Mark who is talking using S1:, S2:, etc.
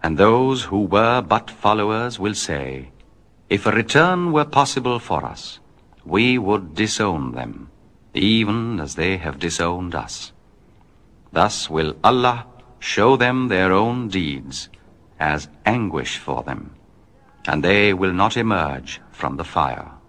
S1: And those who were but followers will say, if a return were possible for us, we would disown them, even as they have disowned us. Thus will Allah show them their own deeds as anguish for them, and they will not emerge from the fire.